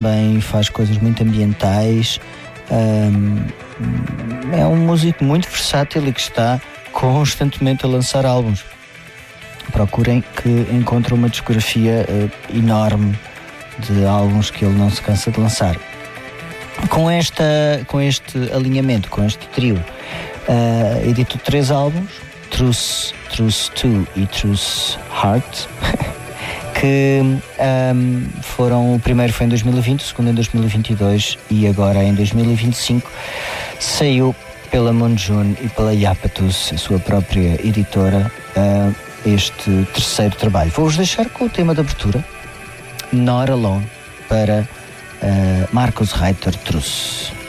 Também faz coisas muito ambientais. É um músico muito versátil e que está constantemente a lançar álbuns. Procurem que encontrem uma discografia enorme de álbuns que ele não se cansa de lançar. Com este alinhamento, com este trio, editou 3 álbuns, Truth 2 e Truth Heart, que foram, o primeiro foi em 2020, o segundo em 2022 e agora em 2025 saiu pela Moonjune e pela Iapetus, a sua própria editora, este terceiro trabalho. Vou-vos deixar com o tema de abertura, Not Alone, para Marcus Reiter Truss.